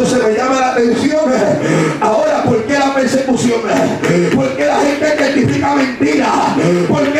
Entonces me llama la atención ahora, ¿por qué la persecución? ¿Por qué la gente testifica mentiras? ¿Por qué